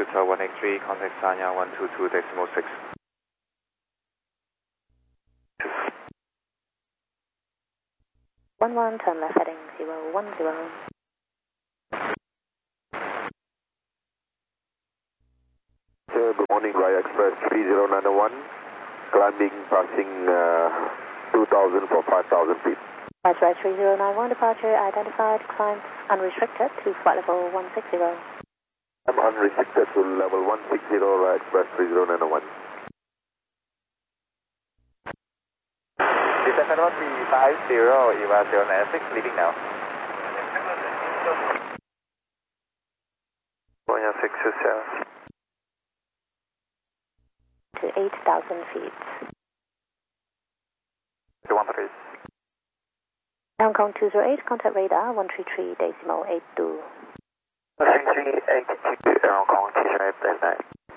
Hotel 183, contact Sanya 122.6. 11, turn left heading 010. Good morning, Raya Express 3091, climbing passing 2000 for 5000 feet. That's right, 3091, departure identified, climb unrestricted to flight level 160. I'm unrestricted to level 160, Raya Express 3091. Descent 1350, EVA 096, leaving now. 106 to 8,000 feet. 213. Hong Kong 208, contact radar 133.82. 133.82, Hong Kong 208,